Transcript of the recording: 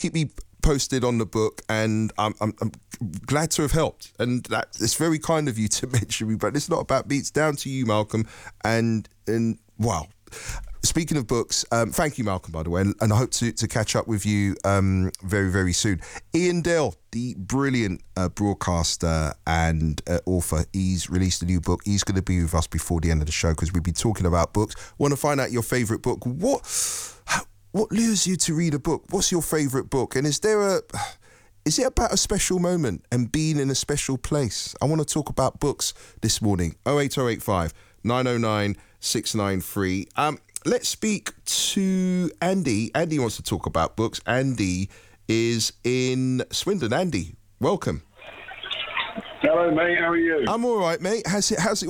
keep me posted on the book, and I'm glad to have helped. And that it's very kind of you to mention me, but it's not about me. It's down to you, Malcolm. And wow. Speaking of books, thank you, Malcolm, by the way, and I hope to catch up with you very, very soon. Ian Dale, the brilliant broadcaster and author, he's released a new book. He's going to be with us before the end of the show because we've been talking about books. Want to find out your favourite book? What lures you to read a book? What's your favourite book? And is it about a special moment and being in a special place? I want to talk about books this morning. 08085 909 693. Let's speak to Andy. Andy wants to talk about books. Andy is in Swindon. Andy, welcome. Hello, mate. How are you? I'm all right, mate. How's it